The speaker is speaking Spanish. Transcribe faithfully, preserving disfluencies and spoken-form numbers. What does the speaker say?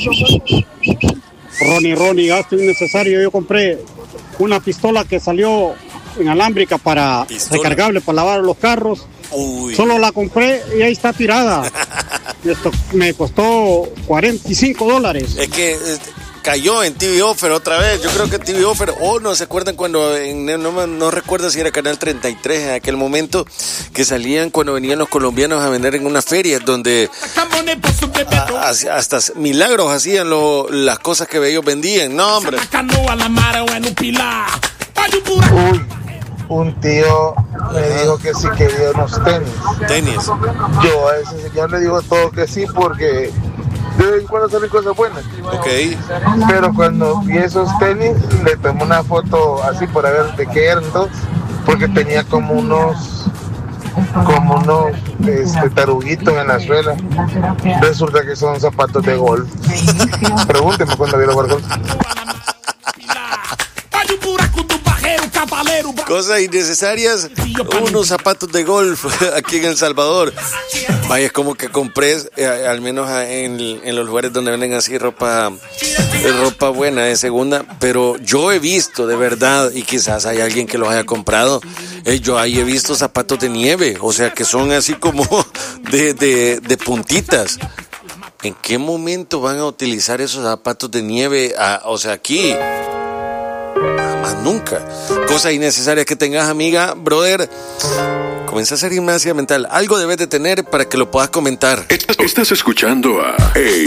Ronnie, Ronnie, gasto innecesario. Yo compré una pistola que salió inalámbrica para ¿Pistola? recargable para lavar los carros. Uy. Solo la compré y ahí está tirada. Esto me costó cuarenta y cinco dólares. Es que eh, cayó en T V Offer otra vez. Yo creo que T V Offer, o oh, no se acuerdan cuando, en, no, no recuerdo si era Canal treinta y tres en aquel momento, que salían cuando venían los colombianos a vender en una feria donde a, a, hasta milagros hacían lo, las cosas que ellos vendían. No, hombre. Uy, un tío me dijo que sí quería unos tenis. Tenis. Yo a ese señor le digo todo que sí porque de vez en cuando salen cosas buenas. Ok. Pero cuando vi esos tenis, le tomé una foto así para ver de qué eran dos, porque tenía como unos, como unos este, taruguitos en la suela. Resulta que son zapatos de golf. Pregúnteme cuando vi los golf. Cosas innecesarias, unos zapatos de golf aquí en El Salvador. Vaya, es como que compré, eh, al menos en, en los lugares donde venden así ropa, ropa buena de segunda, pero yo he visto de verdad, y quizás hay alguien que los haya comprado, eh, yo ahí he visto zapatos de nieve, o sea que son así como de, de, de puntitas. ¿En qué momento van a utilizar esos zapatos de nieve? Ah, o sea, aquí... Más nunca. Cosas innecesarias que tengas, amiga, brother. Comienza a hacer gimnasia mental. Algo debes de tener para que lo puedas comentar. Estás escuchando a El